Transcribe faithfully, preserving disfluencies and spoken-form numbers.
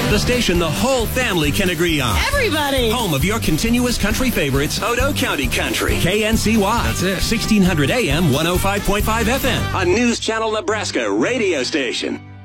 The station the whole family can agree on. Everybody! Home of your continuous country favorites, Odo County Country. K N C Y. That's it. sixteen hundred A M, one oh five point five F M. A News Channel Nebraska radio station.